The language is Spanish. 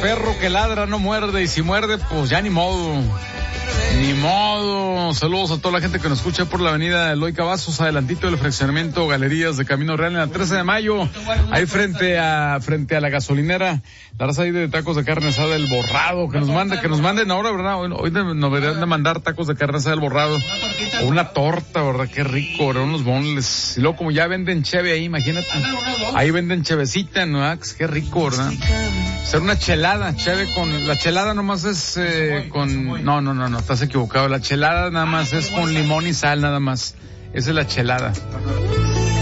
perro que ladra no muerde, y si muerde, pues ya ni modo. Ni modo. Saludos a toda la gente que nos escucha por la avenida Eloy Cavazos, adelantito del fraccionamiento Galerías de Camino Real, en la 13 de mayo, ahí frente a la gasolinera, la raza ahí de tacos de carne asada El Borrado, que nos manden ahora, ¿verdad? Hoy nos deberían de mandar tacos de carne asada El Borrado, o una torta, ¿verdad? Qué rico, ¿verdad? Unos bonles. Y luego como ya venden cheve ahí, imagínate, ahí venden chevecita, ¿no? Qué rico, ¿verdad? Hacer una chelada, cheve con, la chelada nomás es con, no, estás equivocado, la chelada nada más es con limón y sal nada más, esa es la chelada.